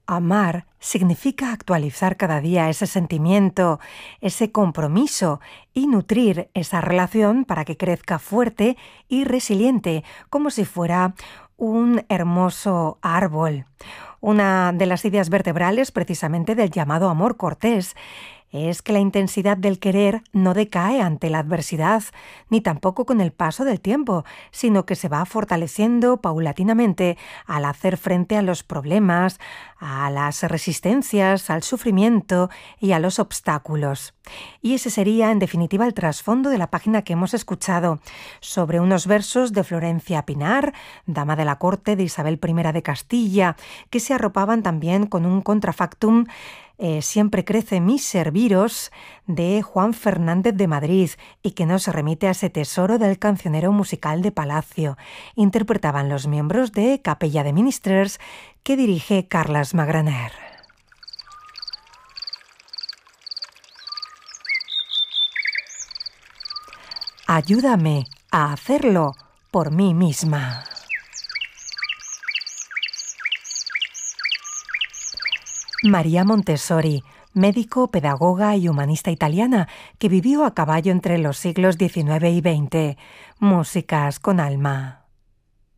Amar significa actualizar cada día ese sentimiento, ese compromiso y nutrir esa relación para que crezca fuerte y resiliente, como si fuera un hermoso árbol. Una de las ideas vertebrales precisamente del llamado amor cortés es que la intensidad del querer no decae ante la adversidad, ni tampoco con el paso del tiempo, sino que se va fortaleciendo paulatinamente al hacer frente a los problemas, a las resistencias, al sufrimiento y a los obstáculos. Y ese sería, en definitiva, el trasfondo de la página que hemos escuchado, sobre unos versos de Florencia Pinar, dama de la corte de Isabel I de Castilla, que se arropaban también con un contrafactum Siempre crece mis serviros, de Juan Fernández de Madrid, y que nos remite a ese tesoro del cancionero musical de Palacio. Interpretaban los miembros de Capella de Ministers, que dirige Carles Magraner. Ayúdame a hacerlo por mí misma. María Montessori, médico, pedagoga y humanista italiana que vivió a caballo entre los siglos XIX y XX. Músicas con alma.